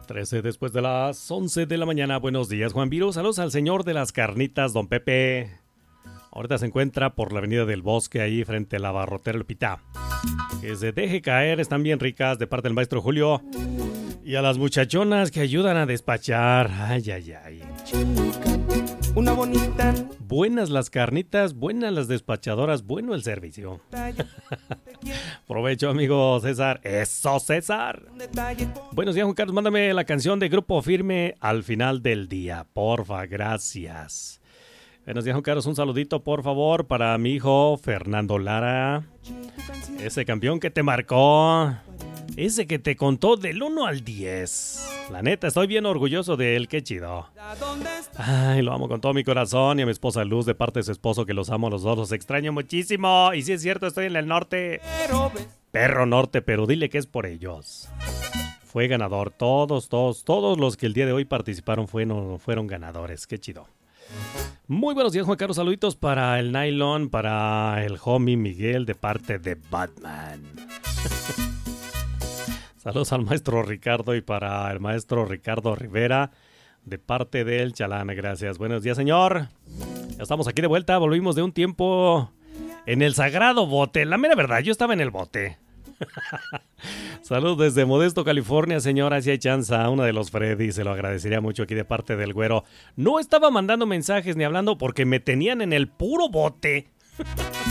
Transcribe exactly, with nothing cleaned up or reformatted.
trece después de las once de la mañana. Buenos días, Juan Virus. Saludos al señor de las carnitas, don Pepe. Ahorita se encuentra por la avenida del Bosque, ahí frente a la barrotera El Pitá. Que se deje caer, están bien ricas, de parte del maestro Julio. Y a las muchachonas que ayudan a despachar. Ay, ay, ay. Una bonita. Buenas las carnitas, buenas las despachadoras, bueno el servicio. Provecho, amigo César. ¡Eso, César! Buenos días, Juan Carlos. Mándame la canción de Grupo Firme al final del día. Porfa, gracias. Buenos días, Juan Carlos. Un saludito, por favor, para mi hijo Fernando Lara. Ese campeón que te marcó. Ese que te contó del uno al diez. La neta, estoy bien orgulloso de él, qué chido. Ay, lo amo con todo mi corazón. Y a mi esposa Luz, de parte de su esposo, que los amo a los dos, los extraño muchísimo. Y sí es cierto, estoy en el norte. Perro norte, pero dile que es por ellos. Fue ganador, todos, todos, todos los que el día de hoy participaron fueron, fueron ganadores, qué chido. Muy buenos días, Juan Carlos. Saluditos para el Nylon, para el homie Miguel, de parte de Batman. Saludos al maestro Ricardo y para el maestro Ricardo Rivera, de parte del Chalán. Gracias. Buenos días, señor. Ya estamos aquí de vuelta. Volvimos de un tiempo en el sagrado bote. La mera verdad, yo estaba en el bote. Saludos desde Modesto, California, señora. Si hay chance, a una de los Freddy, se lo agradecería mucho aquí de parte del güero. No estaba mandando mensajes ni hablando porque me tenían en el puro bote.